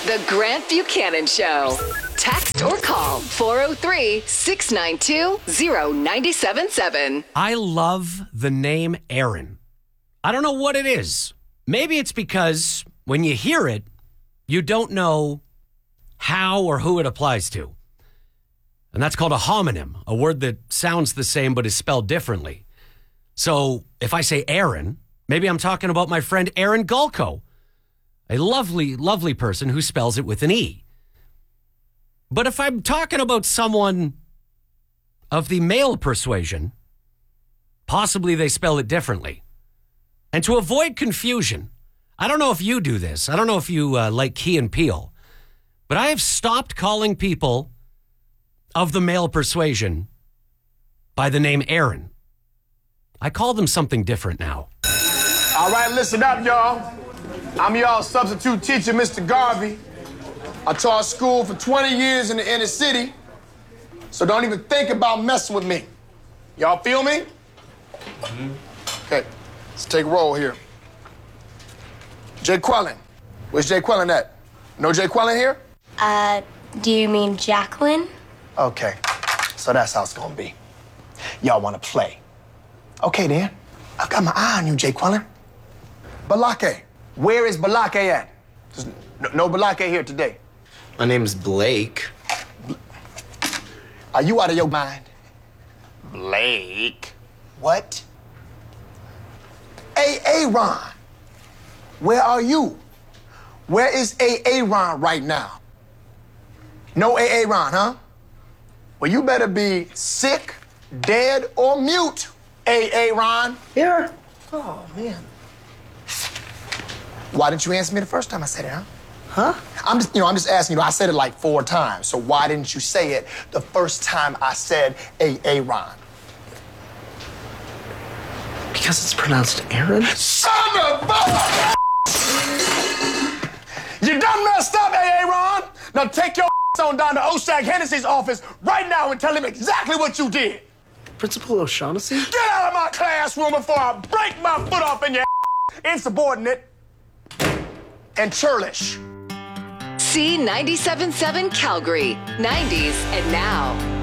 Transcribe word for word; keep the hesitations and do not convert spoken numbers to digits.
The Grant Buchanan Show. Text or call four oh three, six nine two, oh nine seven seven. I love the name Aaron. I don't know what it is. Maybe it's because when you hear it, you don't know how or who it applies to. And that's called a homonym, a word that sounds the same but is spelled differently. So if I say Aaron, maybe I'm talking about my friend Aaron Gulko, a lovely, lovely person who spells it with an E. But if I'm talking about someone of the male persuasion, possibly they spell it differently. And to avoid confusion, I don't know if you do this. I don't know if you uh, like Key and Peele, but I have stopped calling people of the male persuasion by the name Aaron. I call them something different now. All right, listen up, y'all. I'm y'all substitute teacher, Mister Garvey. I taught school for twenty years in the inner city, so don't even think about messing with me. Y'all feel me? Mm-hmm. Okay, let's take a roll here. Jay Quellen. Where's Jay Quellen at? No Jay Quellen here? Uh, do you mean Jacqueline? Okay, so that's how it's gonna be. Y'all wanna play? Okay then, I've got my eye on you, Jay Quellen. Balake. Where is Balake at? There's no, no Balake here today. My name's Blake. Are you out of your mind? Blake. What? Hey, Aaron. Where are you? Where is Aaron right now? No Aaron, huh? Well, you better be sick, dead, or mute, Aaron. Here. Oh, man. Why didn't you answer me the first time I said it, huh? Huh? I'm just, you know, I'm just asking you. I said it like four times. So why didn't you say it the first time I said Aaron? Because it's pronounced Aaron? Son of a... You done messed up, Aaron. Now take your on down to Oshag Hennessy's office right now and tell him exactly what you did. Principal O'Shaughnessy? Get out of my classroom before I break my foot off in your insubordinate and churlish. C ninety-seven point seven Calgary, nineties and now.